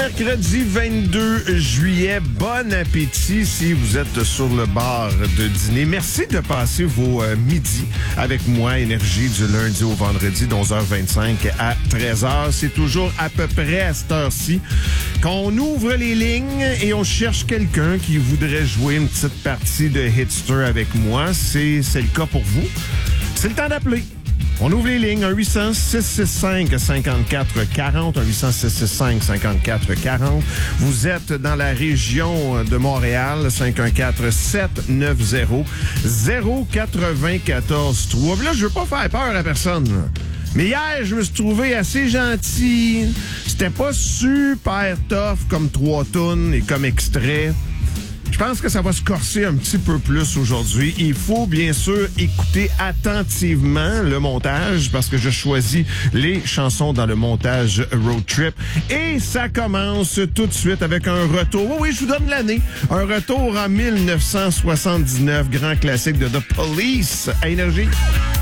Mercredi 22 juillet, bon appétit si vous êtes sur le bar de dîner. Merci de passer vos midis avec moi, Énergie, du lundi au vendredi, de 11h25 à 13h. C'est toujours à peu près à cette heure-ci qu'on ouvre les lignes et on cherche quelqu'un qui voudrait jouer une petite partie de Hitster avec moi. C'est le cas pour vous. C'est le temps d'appeler. On ouvre les lignes, 1-800-665-5440, 1-800-665-5440. Vous êtes dans la région de Montréal, 514-790-094-3. Là, je veux pas faire peur à personne. Mais hier, je me suis trouvé assez gentil. C'était pas super tough comme 3 tunes et comme extrait. Je pense que ça va se corser un petit peu plus aujourd'hui. Il faut bien sûr écouter attentivement le montage parce que je choisis les chansons dans le montage Road Trip. Et ça commence tout de suite avec un retour. Oui, je vous donne l'année. Un retour en 1979, grand classique de The Police à Énergie.